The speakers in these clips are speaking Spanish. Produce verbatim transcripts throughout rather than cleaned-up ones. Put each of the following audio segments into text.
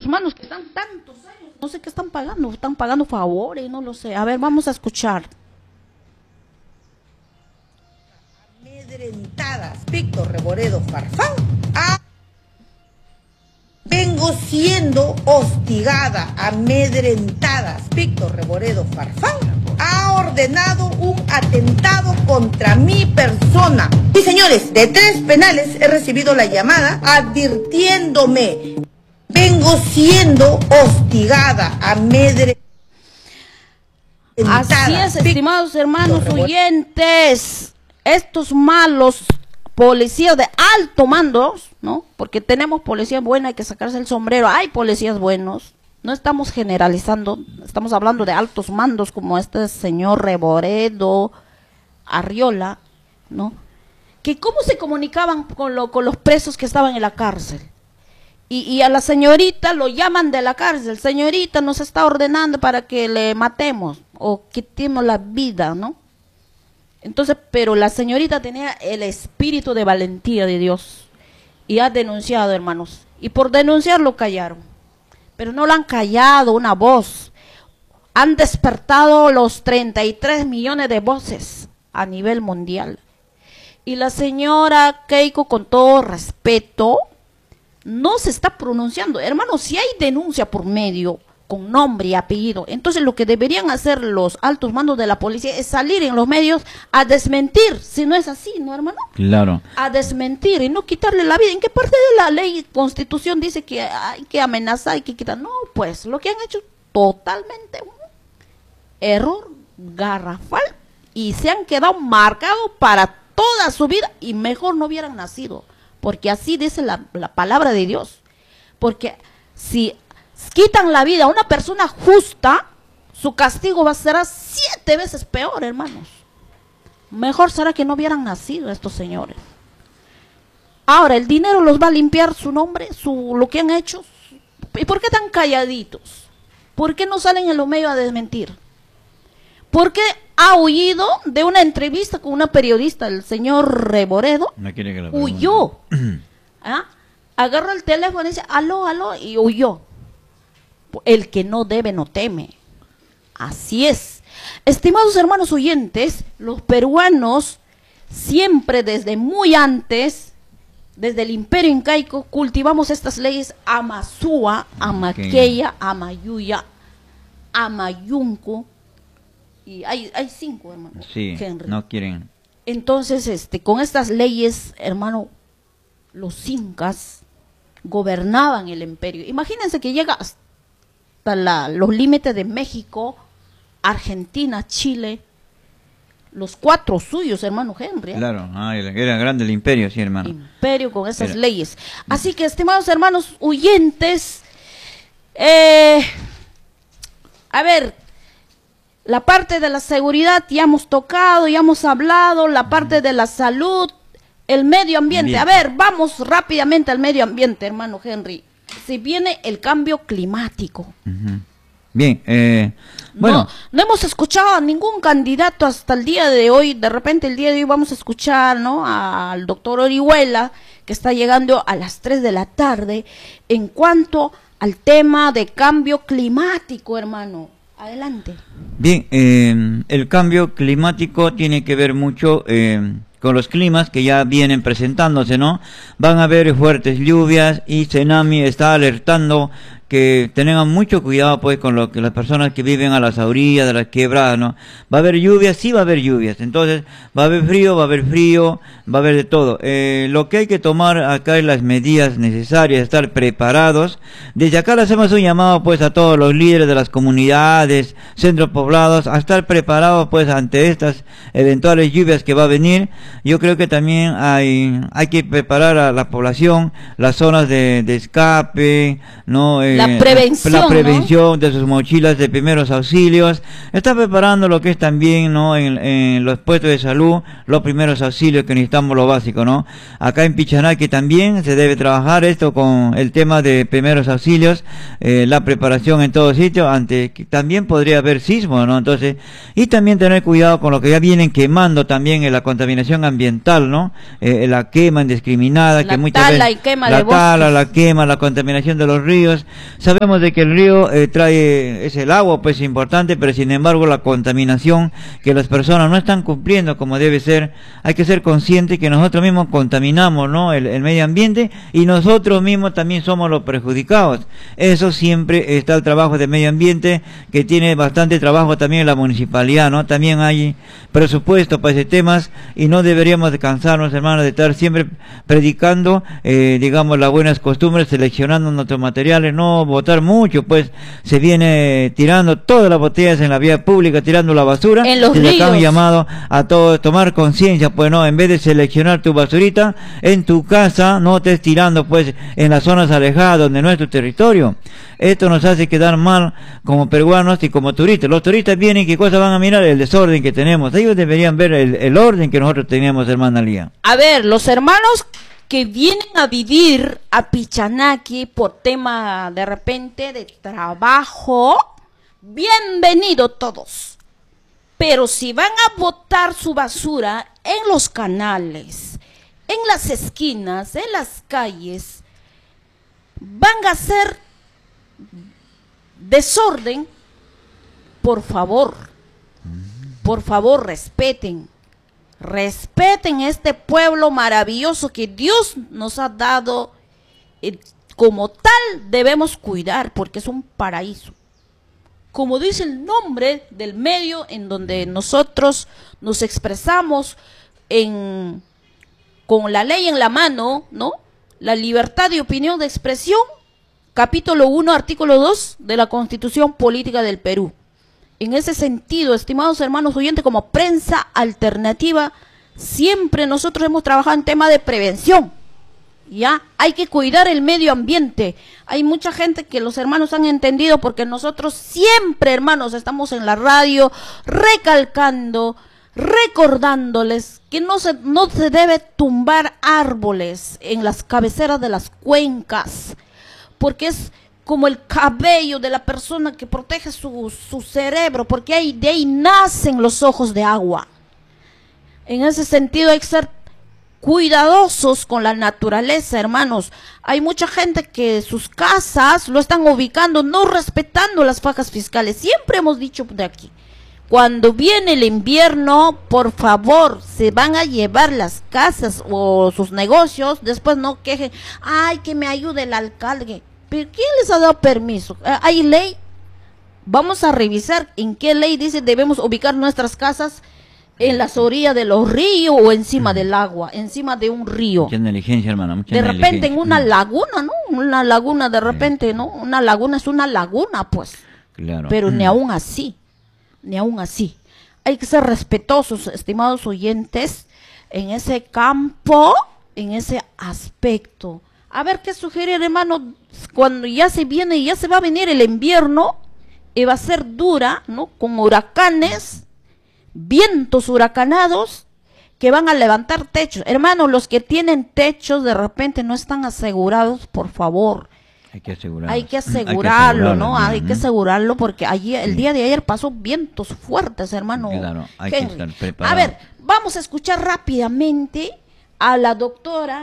manos que están tantos años, no sé qué están pagando, están pagando favores, no lo sé. A ver, vamos a escuchar. Amedrentadas, Víctor Reboredo Farfán. Ah, vengo siendo hostigada, amedrentadas, Víctor Reboredo Farfán ha ordenado un atentado contra mi persona. Y señores, de tres penales he recibido la llamada advirtiéndome. Vengo siendo hostigada, amedrentada. Así es, estimados hermanos oyentes, estos malos policías de alto mando, ¿no? Porque tenemos policías buenos, hay que sacarse el sombrero, hay policías buenos. No estamos generalizando, estamos hablando de altos mandos como este señor Reboredo, Arriola, ¿no? Que cómo se comunicaban con, lo, con los presos que estaban en la cárcel. Y, y a la señorita lo llaman de la cárcel, señorita nos está ordenando para que le matemos o quitemos la vida, ¿no? Entonces, pero la señorita tenía el espíritu de valentía de Dios y ha denunciado, hermanos, y por denunciar lo callaron. Pero no lo han callado una voz. Han despertado los treinta y tres millones de voces a nivel mundial. Y la señora Keiko, con todo respeto, no se está pronunciando. Hermanos, si hay denuncia por medio, con nombre y apellido, entonces lo que deberían hacer los altos mandos de la policía es salir en los medios a desmentir, si no es así, ¿no, hermano? Claro. A desmentir y no quitarle la vida. ¿En qué parte de la ley, constitución dice que hay que amenazar, hay que quitar? No, pues lo que han hecho totalmente un error garrafal y se han quedado marcados para toda su vida y mejor no hubieran nacido, porque así dice la, la palabra de Dios. Porque si quitan la vida a una persona justa, su castigo va a ser siete veces peor, hermanos. Mejor será que no hubieran nacido estos señores. Ahora, el dinero los va a limpiar su nombre, su lo que han hecho. ¿Y por qué tan calladitos? ¿Por qué no salen en los medios a desmentir? ¿Por qué ha huido de una entrevista con una periodista, el señor Reboredo? No quiere que lo huyó. ¿Ah? Agarró el teléfono y dice, aló, aló, y huyó. El que no debe no teme. Así es. Estimados hermanos oyentes, los peruanos siempre desde muy antes, desde el imperio incaico, cultivamos estas leyes Amazúa, Amaqueya, Amayuya, Amayunco, y hay, hay cinco, hermano. Sí, Henry. No quieren. Entonces, este, con estas leyes, hermano, los incas gobernaban el imperio. Imagínense que llega hasta La, los límites de México, Argentina, Chile, los cuatro suyos, hermano Henry. ¿eh? Claro, ah, era grande el imperio, sí, hermano. Imperio con esas era. leyes. Así que, estimados hermanos oyentes, eh, a ver, la parte de la seguridad ya hemos tocado, ya hemos hablado, la parte de la salud, el medio ambiente. Bien. A ver, vamos rápidamente al medio ambiente, hermano Henry. Si viene el cambio climático. Uh-huh. Bien, eh, bueno. No, no hemos escuchado a ningún candidato hasta el día de hoy. De repente el día de hoy vamos a escuchar, ¿no?, al doctor Orihuela, que está llegando a las tres de la tarde, en cuanto al tema de cambio climático, hermano. Adelante. Bien, eh, el cambio climático tiene que ver mucho eh, con los climas que ya vienen presentándose, ¿no? Van a haber fuertes lluvias y Tsunami está alertando que tengan mucho cuidado pues con lo que las personas que viven a las orillas de las quebradas, ¿no? Va a haber lluvias, sí va a haber lluvias, entonces va a haber frío, va a haber frío, va a haber de todo. Eh, lo que hay que tomar acá es las medidas necesarias, estar preparados. Desde acá le hacemos un llamado pues a todos los líderes de las comunidades, centros poblados, a estar preparados pues ante estas eventuales lluvias que va a venir. Yo creo que también hay, hay que preparar a la población, las zonas de, de escape, ¿no? Eh, La prevención, la, la prevención, ¿no?, de sus mochilas de primeros auxilios. Está preparando lo que es también, ¿no?, en, en los puestos de salud, los primeros auxilios que necesitamos, lo básico, ¿no? Acá en Pichanaki también se debe trabajar esto con el tema de primeros auxilios, eh, la preparación en todo sitio, ante que también podría haber sismo, ¿no? Entonces, y también tener cuidado con lo que ya vienen quemando también en la contaminación ambiental, ¿no? Eh, la quema indiscriminada, la que muchas veces, y quema la tala, la quema, la contaminación de los ríos. Sabemos de que el río eh, trae, es el agua, pues importante, pero sin embargo la contaminación que las personas no están cumpliendo como debe ser, hay que ser conscientes que nosotros mismos contaminamos, ¿no? El, el medio ambiente, y nosotros mismos también somos los perjudicados. Eso siempre está el trabajo de medio ambiente, que tiene bastante trabajo también en la municipalidad, ¿no? También hay presupuesto para ese temas, y no deberíamos de cansarnos, hermanos, de estar siempre predicando, eh, digamos, las buenas costumbres, seleccionando nuestros materiales, no botar mucho, pues se viene tirando todas las botellas en la vía pública, tirando la basura. En los Desde ríos. acá un llamado a todos, tomar conciencia, pues no, en vez de seleccionar tu basurita en tu casa, no estés tirando pues en las zonas alejadas donde no es tu territorio. Esto nos hace quedar mal como peruanos y como turistas. Los turistas vienen, ¿qué cosa van a mirar? El desorden que tenemos. Ellos deberían ver el, el orden que nosotros tenemos, hermana Lía. A ver, los hermanos que vienen a vivir a Pichanaki por tema de repente de trabajo, bienvenido todos. Pero si van a botar su basura en los canales, en las esquinas, en las calles, van a hacer desorden, por favor, por favor respeten. Respeten este pueblo maravilloso que Dios nos ha dado, eh, como tal debemos cuidar porque es un paraíso. Como dice el nombre del medio en donde nosotros nos expresamos en, con la ley en la mano, ¿no? La libertad de opinión de expresión, capítulo uno, artículo dos de la Constitución Política del Perú. En ese sentido, estimados hermanos oyentes, como prensa alternativa, siempre nosotros hemos trabajado en tema de prevención. Ya, hay que cuidar el medio ambiente. Hay mucha gente que los hermanos han entendido porque nosotros siempre, hermanos, estamos en la radio recalcando, recordándoles que no se, no se debe tumbar árboles en las cabeceras de las cuencas, porque es como el cabello de la persona que protege su, su cerebro, porque ahí, de ahí nacen los ojos de agua. En ese sentido hay que ser cuidadosos con la naturaleza, hermanos. Hay mucha gente que sus casas lo están ubicando no respetando las fajas fiscales. Siempre hemos dicho de aquí, cuando viene el invierno, por favor, se van a llevar las casas o sus negocios, después no quejen, ay, que me ayude el alcalde. ¿Pero quién les ha dado permiso? ¿Hay ley? Vamos a revisar en qué ley dice debemos ubicar nuestras casas en las orillas de los ríos o encima del agua, encima de un río. Mucha negligencia, hermana. Mucha de repente negligencia. en una laguna, ¿no? Una laguna de repente, ¿no? Una laguna es una laguna, pues. Claro. Pero ni aún así, ni aún así. Hay que ser respetuosos, estimados oyentes, en ese campo, en ese aspecto. A ver qué sugerir, hermano, cuando ya se viene, ya se va a venir el invierno, y va a ser dura, ¿no? Con huracanes, vientos huracanados, que van a levantar techos. Hermanos, los que tienen techos de repente no están asegurados, por favor. Hay que asegurarlo. Hay que asegurarlo, Hay que asegurarlo, ¿no? hermano. Hay que asegurarlo porque allí, el Sí. día de ayer pasó vientos fuertes, hermano. Claro, hay Henry. que estar preparado. A ver, vamos a escuchar rápidamente a la doctora.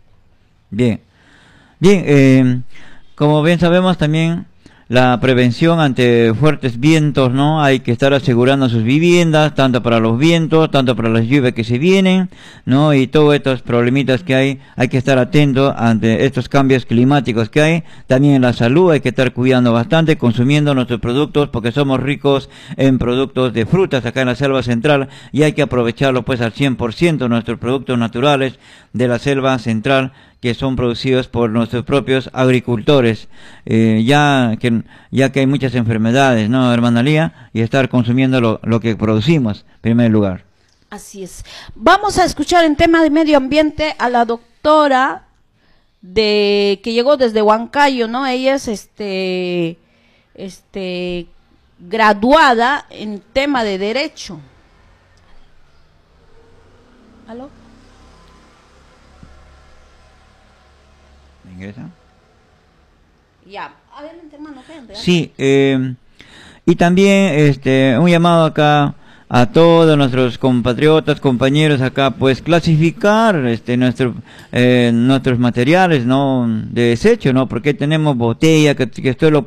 Bien, bien, eh, como bien sabemos también la prevención ante fuertes vientos, ¿no? Hay que estar asegurando sus viviendas, tanto para los vientos, tanto para las lluvias que se vienen, ¿no? Y todos estos problemitas que hay, hay que estar atento ante estos cambios climáticos que hay. También en la salud hay que estar cuidando bastante, consumiendo nuestros productos, porque somos ricos en productos de frutas acá en la selva central, y hay que aprovecharlo pues al cien por ciento, nuestros productos naturales de la selva central, que son producidos por nuestros propios agricultores, eh, ya que ya que hay muchas enfermedades, ¿no, hermana Lía? Y estar consumiendo lo, lo que producimos, en primer lugar. Así es. Vamos a escuchar en tema de medio ambiente a la doctora de que llegó desde Huancayo, ¿no? Ella es este este graduada en tema de derecho. ¿Aló? ¿Ingresa? Ya, adelante, hermano, gente. Sí, eh, y también este un llamado acá a todos nuestros compatriotas, compañeros acá, pues clasificar este nuestro, eh, nuestros materiales, ¿no? De desecho, ¿no? Porque tenemos botella, que, que esto es lo